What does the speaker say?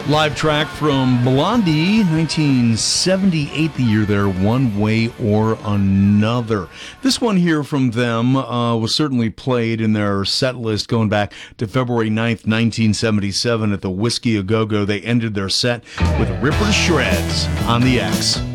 Live track from Blondie, 1978, the year there, One Way or Another. This one here from them was certainly played in their set list going back to February 9th, 1977 at the Whiskey A Go Go. They ended their set with Ripper to Shreds on the X.